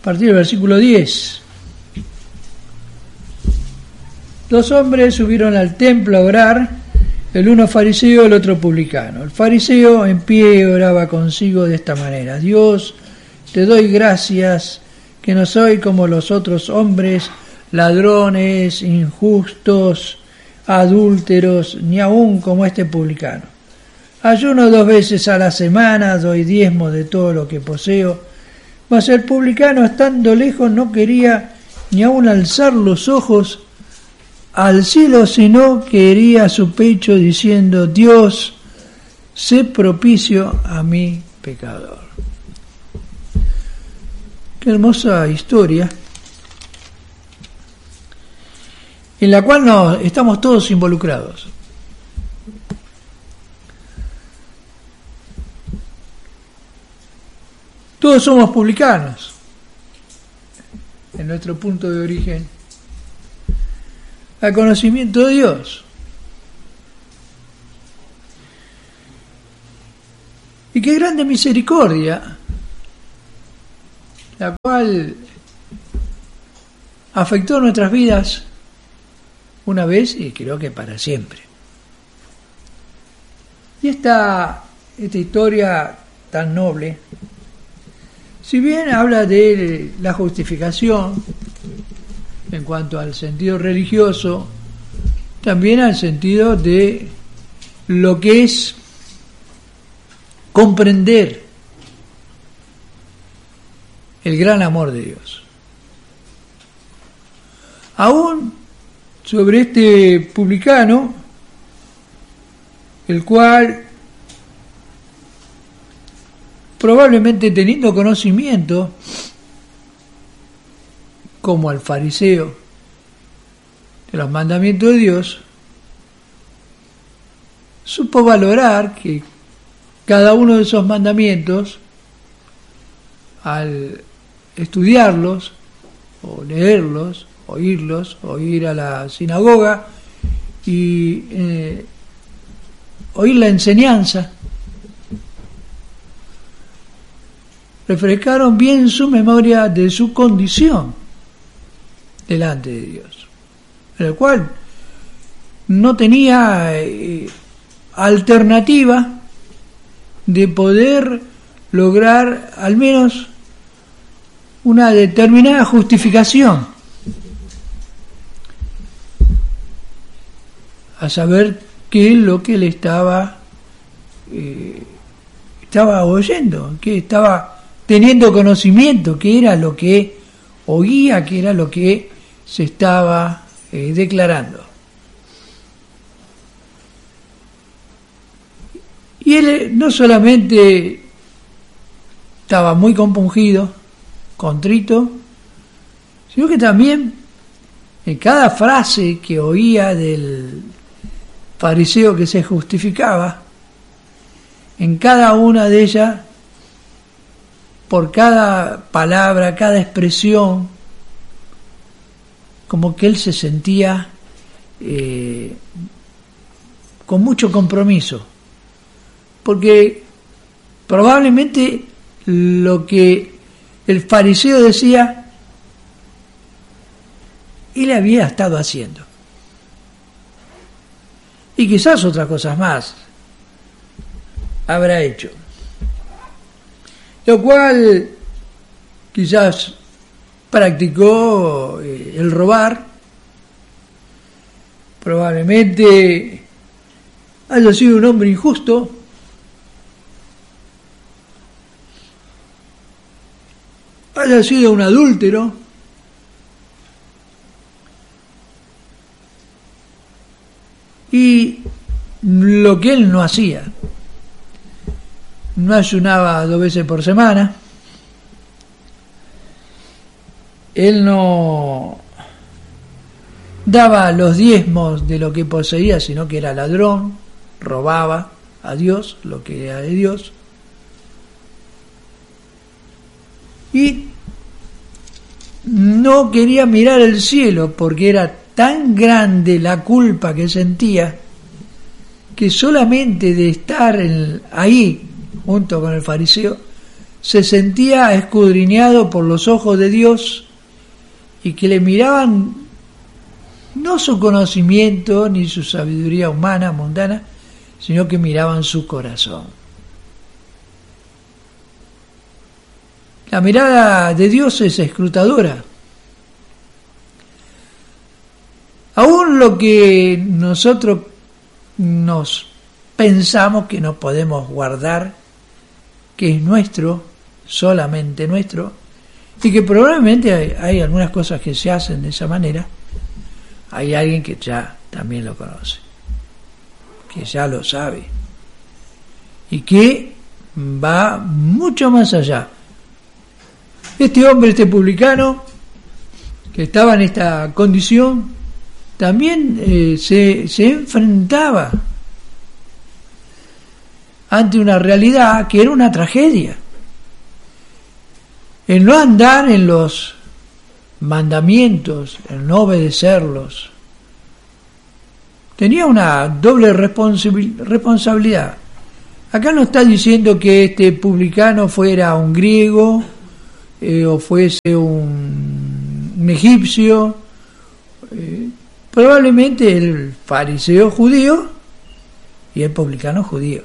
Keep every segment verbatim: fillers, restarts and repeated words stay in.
partir del versículo diez. Dos hombres subieron al templo a orar, el uno fariseo, el otro publicano. El fariseo en pie oraba consigo de esta manera: Dios, te doy gracias que no soy como los otros hombres, ladrones, injustos, adúlteros, ni aun como este publicano. Ayuno dos veces a la semana, doy diezmo de todo lo que poseo. Mas el publicano, estando lejos, no quería ni aun alzar los ojos al cielo, sino que hería su pecho diciendo: Dios, sé propicio a mi pecador. Qué hermosa historia, en la cual nos, estamos todos involucrados. Todos somos publicanos en nuestro punto de origen al conocimiento de Dios. Y qué grande misericordia, la cual afectó nuestras vidas una vez y creo que para siempre. Y esta, esta historia tan noble, si bien habla de la justificación en cuanto al sentido religioso, también al sentido de lo que es comprender el gran amor de Dios. Aún sobre este publicano, el cual probablemente teniendo conocimiento, como al fariseo, de los mandamientos de Dios, supo valorar que cada uno de esos mandamientos, al estudiarlos, o leerlos, oírlos, o ir a la sinagoga y eh, oír la enseñanza, refrescaron bien su memoria de su condición delante de Dios, en el cual no tenía eh, alternativa de poder lograr al menos una determinada justificación, a saber qué es lo que le estaba eh, estaba oyendo, que estaba teniendo conocimiento, qué era lo que oía, qué era lo que se estaba eh, declarando. Y él no solamente estaba muy compungido, contrito, sino que también en cada frase que oía del fariseo que se justificaba, en cada una de ellas, por cada palabra, cada expresión, como que él se sentía eh, con mucho compromiso, porque probablemente lo que el fariseo decía, él había estado haciendo, y quizás otras cosas más habrá hecho, lo cual quizás practicó eh, el robar, probablemente haya sido un hombre injusto, haya sido un adúltero, y lo que él no hacía, no ayunaba dos veces por semana, él no daba los diezmos de lo que poseía, sino que era ladrón, robaba a Dios lo que era de Dios, y no quería mirar el cielo porque era tan grande la culpa que sentía que solamente de estar en, ahí junto con el fariseo se sentía escudriñado por los ojos de Dios y que le miraban no su conocimiento ni su sabiduría humana, mundana, sino que miraban su corazón. La mirada de Dios es escrutadora. Aún lo que nosotros nos pensamos que no podemos guardar, que es nuestro, solamente nuestro, y que probablemente hay, hay algunas cosas que se hacen de esa manera, hay alguien que ya también lo conoce, que ya lo sabe, y que va mucho más allá. Este hombre, este publicano, que estaba en esta condición, también eh, se, se enfrentaba ante una realidad que era una tragedia. El no andar en los mandamientos, el no obedecerlos, tenía una doble responsabilidad. Acá no está diciendo que este publicano fuera un griego eh, o fuese un, un egipcio, eh, probablemente el fariseo judío y el publicano judío.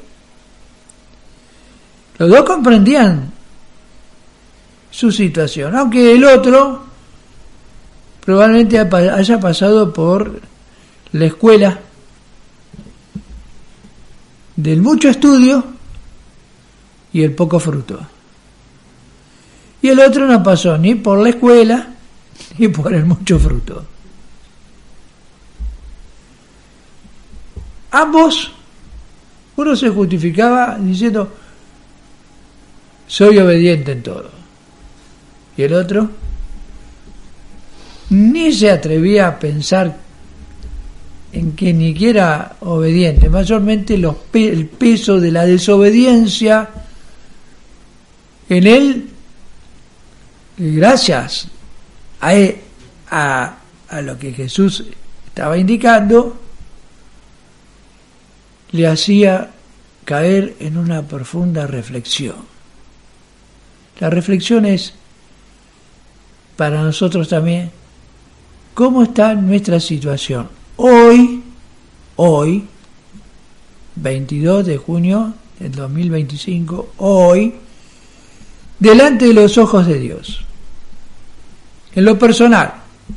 Los dos comprendían su situación, aunque el otro probablemente haya pasado por la escuela del mucho estudio y el poco fruto. Y el otro no pasó ni por la escuela ni por el mucho fruto. Ambos, uno se justificaba diciendo: soy obediente en todo. Y el otro ni se atrevía a pensar en que ni que era obediente. Mayormente los pe- el peso de la desobediencia en él, gracias a, él, a, a lo que Jesús estaba indicando, le hacía caer en una profunda reflexión. La reflexión es para nosotros también: ¿cómo está nuestra situación? Hoy, hoy, veintidós de junio del dos mil veinticinco, hoy, delante de los ojos de Dios. En lo personal,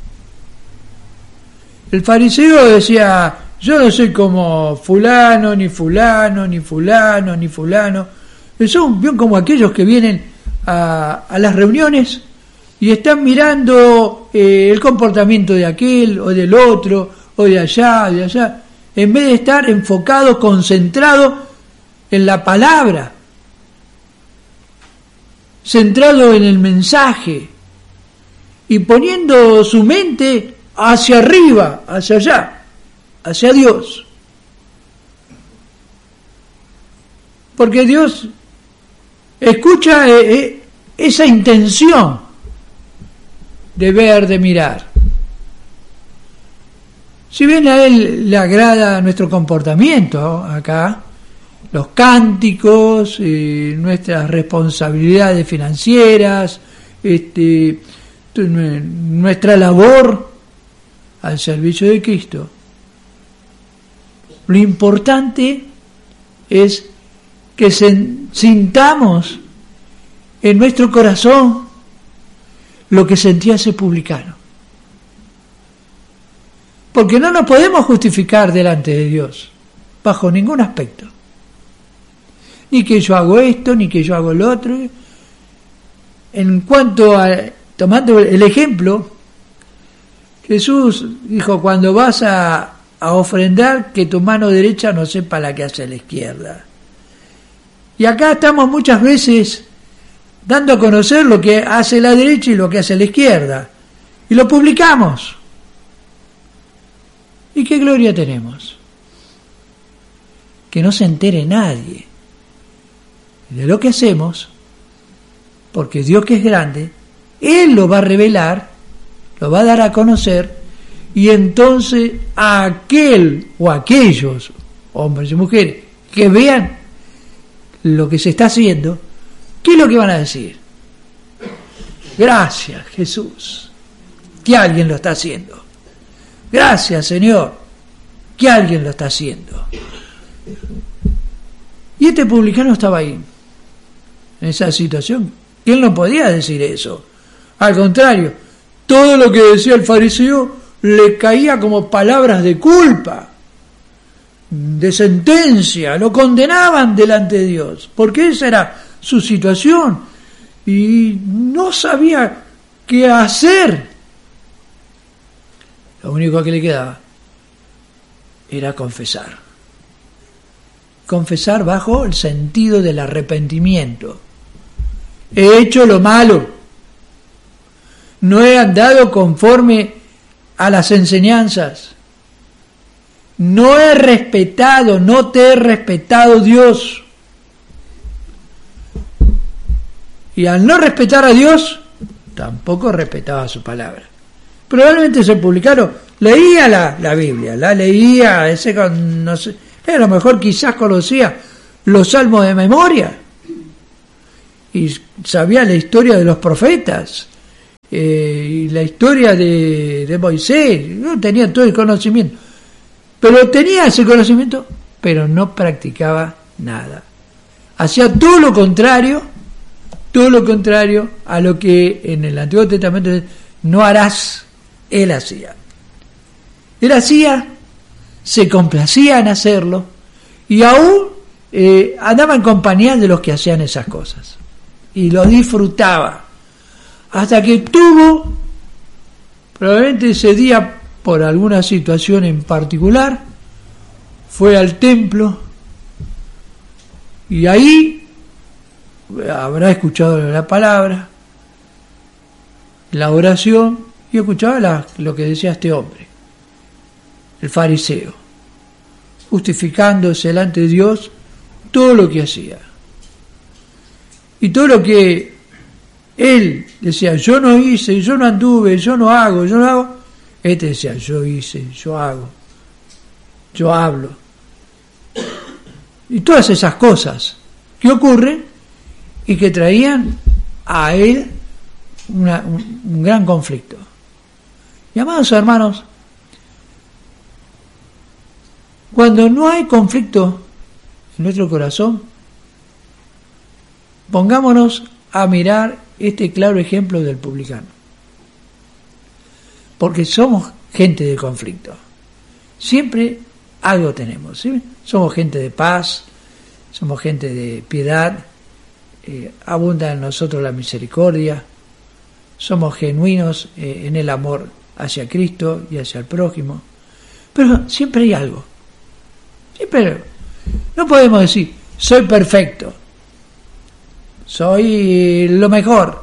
el fariseo decía: yo no soy como fulano, ni fulano, ni fulano, ni fulano. Son bien como aquellos que vienen a, a las reuniones y están mirando eh, el comportamiento de aquel o del otro, o de allá, de allá, en vez de estar enfocado, concentrado en la palabra, centrado en el mensaje y poniendo su mente hacia arriba, hacia allá, hacia Dios. Porque Dios escucha eh, eh, esa intención de ver, de mirar. Si bien a Él le agrada nuestro comportamiento acá, los cánticos, eh, nuestras responsabilidades financieras, este, nuestra labor al servicio de Cristo, lo importante es que sintamos en nuestro corazón lo que sentía ese publicano. Porque no nos podemos justificar delante de Dios, bajo ningún aspecto. Ni que yo hago esto, ni que yo hago lo otro. En cuanto a, tomando el ejemplo, Jesús dijo: cuando vas a, a ofrendar, que tu mano derecha no sepa la que hace la izquierda. Y acá estamos muchas veces dando a conocer lo que hace la derecha y lo que hace la izquierda. Y lo publicamos. ¿Y qué gloria tenemos? Que no se entere nadie de lo que hacemos, porque Dios, que es grande, Él lo va a revelar, lo va a dar a conocer, y entonces a aquel o aquellos hombres y mujeres que vean lo que se está haciendo, ¿qué es lo que van a decir? Gracias, Jesús, que alguien lo está haciendo. Gracias, Señor, que alguien lo está haciendo. Y este publicano estaba ahí, en esa situación. Él no podía decir eso. Al contrario, todo lo que decía el fariseo le caía como palabras de culpa, de sentencia, lo condenaban delante de Dios, porque esa era su situación y no sabía qué hacer. Lo único que le quedaba era confesar. Confesar bajo el sentido del arrepentimiento. He hecho lo malo. No he andado conforme a las enseñanzas. No he respetado, no te he respetado, Dios. Y al no respetar a Dios, tampoco respetaba su palabra. Probablemente ese publicano leía la, la Biblia, la leía, ese no sé, a lo mejor quizás conocía los salmos de memoria y sabía la historia de los profetas eh, y la historia de, de Moisés, no tenía todo el conocimiento, pero tenía ese conocimiento, pero no practicaba nada. Hacía todo lo contrario, todo lo contrario a lo que en el Antiguo Testamento no harás. Él hacía. Él hacía, se complacía en hacerlo y aún eh, andaba en compañía de los que hacían esas cosas. Y lo disfrutaba. Hasta que tuvo, probablemente ese día, por alguna situación en particular, fue al templo y ahí habrá escuchado la palabra, la oración, y escuchaba la, lo que decía este hombre, el fariseo, justificándose delante de Dios todo lo que hacía. Y todo lo que él decía, yo no hice, yo no anduve, yo no hago, yo no hago, este decía, yo hice, yo hago, yo hablo. Y todas esas cosas que ocurren y que traían a él una, un, un gran conflicto. Y amados hermanos, cuando no hay conflicto en nuestro corazón, pongámonos a mirar este claro ejemplo del publicano. Porque somos gente de conflicto. Siempre algo tenemos, ¿sí? Somos gente de paz, somos gente de piedad, eh, abunda en nosotros la misericordia, somos genuinos eh, en el amor hacia Cristo y hacia el prójimo, pero siempre hay algo. Siempre no podemos decir soy perfecto, soy lo mejor.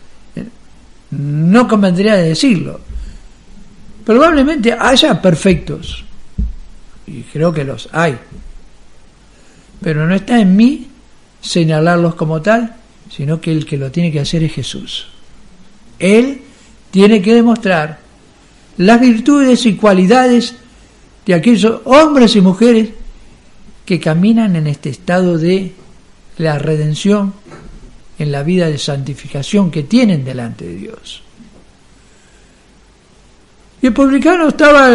No convendría decirlo. Probablemente haya perfectos y creo que los hay, pero no está en mí señalarlos como tal, sino que el que lo tiene que hacer es Jesús. Él tiene que demostrar las virtudes y cualidades de aquellos hombres y mujeres que caminan en este estado de la redención, en la vida de santificación que tienen delante de Dios. Y el publicano estaba,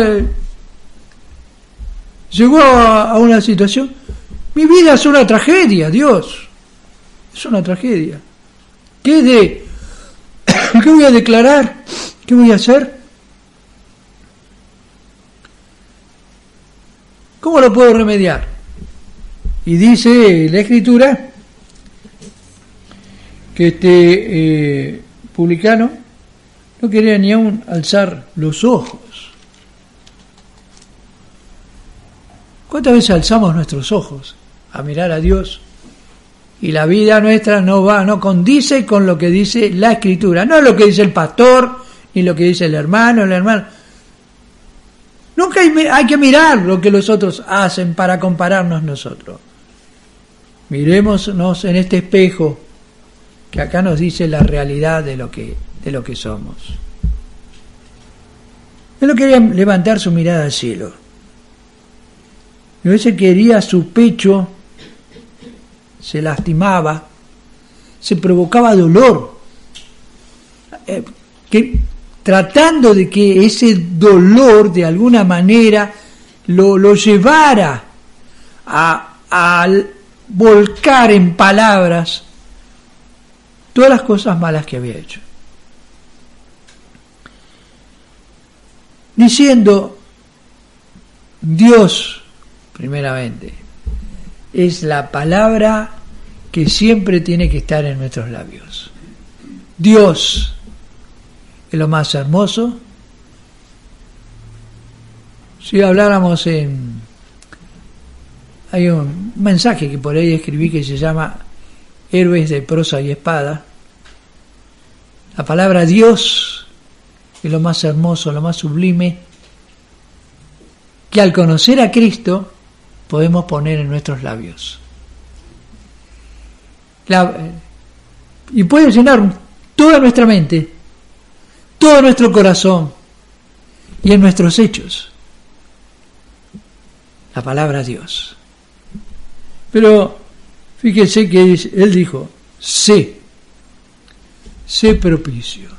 llegó a, a una situación, mi vida es una tragedia, Dios, es una tragedia. ¿Qué de, qué voy a declarar? ¿Qué voy a hacer? ¿Cómo lo puedo remediar? Y dice la Escritura que este eh, publicano no quería ni aún alzar los ojos. ¿Cuántas veces alzamos nuestros ojos a mirar a Dios y la vida nuestra no va, no condice con lo que dice la Escritura? No lo que dice el pastor, ni lo que dice el hermano, el hermano. Nunca hay, hay que mirar lo que los otros hacen para compararnos nosotros. Mirémonos en este espejo que acá nos dice la realidad de lo que, de lo que somos. Él no quería levantar su mirada al cielo. Y a veces quería su pecho, se lastimaba, se provocaba dolor, eh, que, tratando de que ese dolor de alguna manera lo, lo llevara a, a volcar en palabras todas las cosas malas que había hecho. Diciendo, Dios, primeramente, es la palabra que siempre tiene que estar en nuestros labios. Dios es lo más hermoso. Si habláramos en... Hay un mensaje que por ahí escribí que se llama Héroes de prosa y espada. La palabra Dios es lo más hermoso, lo más sublime, que al conocer a Cristo podemos poner en nuestros labios. La, y puede llenar toda nuestra mente, todo nuestro corazón y en nuestros hechos. La palabra Dios. Pero fíjense que él dijo, sé, sé propicio.